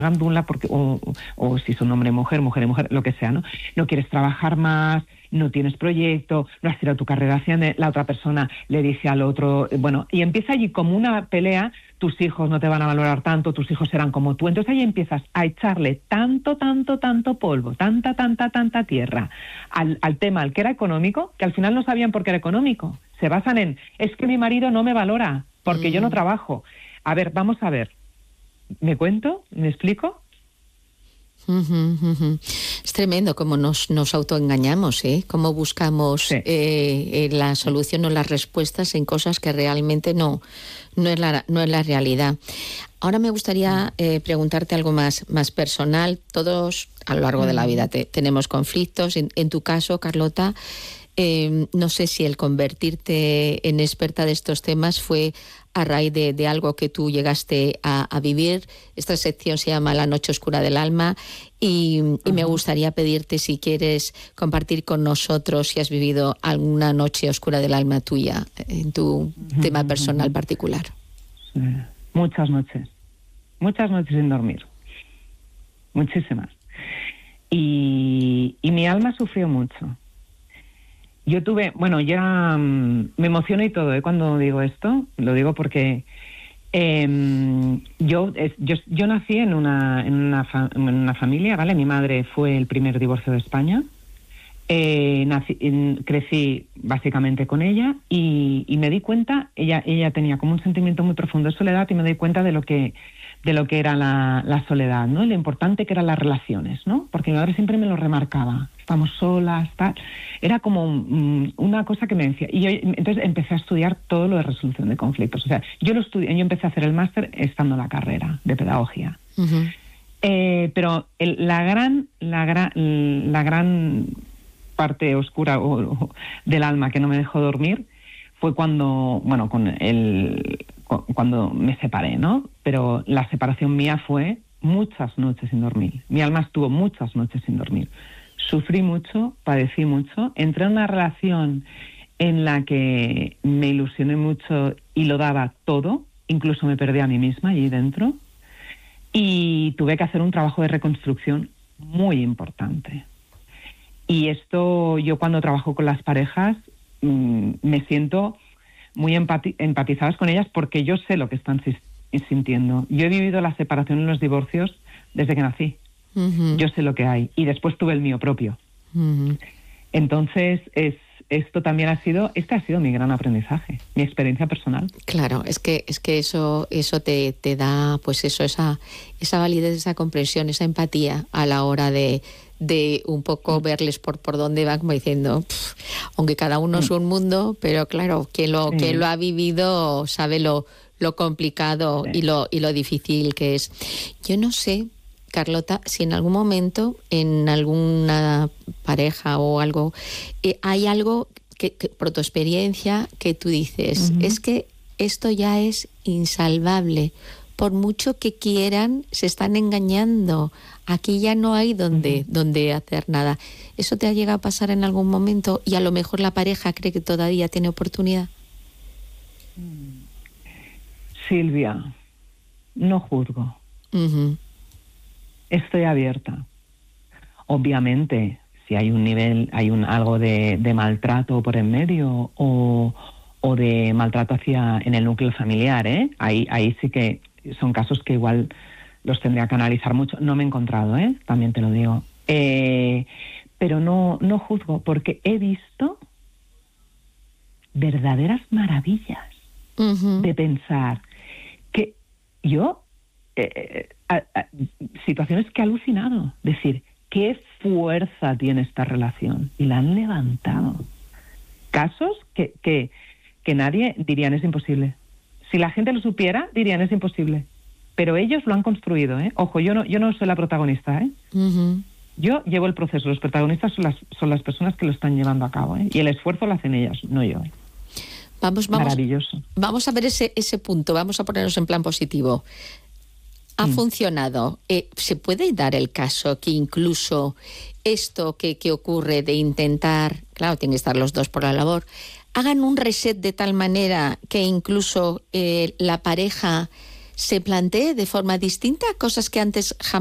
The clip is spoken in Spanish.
gandula porque o si son hombre y mujer, mujer y mujer, lo que sea, ¿no? No quieres trabajar más, no tienes proyecto, no has tirado tu carrera hacia la otra persona le dice al otro, bueno, y empieza allí como una pelea, tus hijos no te van a valorar tanto, tus hijos serán como tú, entonces ahí empiezas a echarle tanto polvo, tanta tierra al tema, al que era económico, que al final no sabían por qué era económico, se basan en, es que mi marido no me valora, porque yo no trabajo. A ver, vamos a ver, ¿me cuento? ¿Me explico? Es tremendo cómo nos autoengañamos, ¿eh? Cómo buscamos la solución o las respuestas en cosas que realmente no es la realidad. Ahora me gustaría preguntarte algo más personal. Todos a lo largo de la vida tenemos conflictos. En tu caso, Carlota, no sé si el convertirte en experta de estos temas fue a raíz de algo que tú llegaste a vivir. Esta sección se llama La Noche Oscura del Alma y me gustaría pedirte si quieres compartir con nosotros si has vivido alguna noche oscura del alma tuya en tu tema personal particular. Muchas noches sin dormir, muchísimas. Y mi alma sufrió mucho. Yo tuve, ya me emociono y todo, cuando digo esto, lo digo porque yo nací en una familia, ¿vale? Mi madre fue el primer divorcio de España, crecí básicamente con ella y me di cuenta, ella tenía como un sentimiento muy profundo de soledad y me di cuenta de lo que era la soledad, ¿no? Y lo importante que eran las relaciones, ¿no? Porque mi madre siempre me lo remarcaba. Estamos solas, tal. Era como una cosa que me decía. Y yo entonces empecé a estudiar todo lo de resolución de conflictos. O sea, yo empecé a hacer el máster estando en la carrera de pedagogía. Pero la gran parte oscura del alma que no me dejó dormir fue cuando me separé, ¿no? Pero la separación mía fue muchas noches sin dormir. Mi alma estuvo muchas noches sin dormir. Sufrí mucho, padecí mucho. Entré en una relación en la que me ilusioné mucho y lo daba todo. Incluso me perdí a mí misma allí dentro. Y tuve que hacer un trabajo de reconstrucción muy importante. Y esto, yo cuando trabajo con las parejas, me siento muy empatizadas con ellas porque yo sé lo que están sintiendo. Yo he vivido la separación y los divorcios desde que nací. Yo sé lo que hay. Y después tuve el mío propio. Entonces, esto también ha sido mi gran aprendizaje, mi experiencia personal. Claro, es que eso te da, pues eso, esa validez, esa comprensión, esa empatía a la hora de un poco verles por dónde van, como diciendo, aunque cada uno es un mundo, pero claro, quien lo ha vivido sabe lo complicado y lo difícil que es. Yo no sé, Carlota, si en algún momento, en alguna pareja o algo, hay algo que por tu experiencia que tú dices, es que esto ya es insalvable. Por mucho que quieran, se están engañando. Aquí ya no hay donde hacer nada. ¿Eso te ha llegado a pasar en algún momento y a lo mejor la pareja cree que todavía tiene oportunidad? Silvia, no juzgo. Estoy abierta. Obviamente, si hay un nivel, algo de maltrato por en medio o de maltrato en el núcleo familiar, ahí sí que son casos que igual los tendría que analizar mucho. No me he encontrado, también te lo digo. Pero no juzgo, porque he visto verdaderas maravillas de pensar que yo... situaciones que he alucinado, decir, qué fuerza tiene esta relación, y la han levantado. Casos que nadie dirían es imposible. Si la gente lo supiera, dirían es imposible. Pero ellos lo han construido, Ojo, yo no soy la protagonista, Yo llevo el proceso, los protagonistas son las personas que lo están llevando a cabo, y el esfuerzo lo hacen ellas, no yo. Maravilloso. Vamos a ver ese punto, vamos a ponernos en plan positivo. ¿Ha funcionado? ¿Se puede dar el caso que incluso esto que ocurre de intentar, claro, tienen que estar los dos por la labor, hagan un reset de tal manera que incluso la pareja se plantee de forma distinta cosas que antes jamás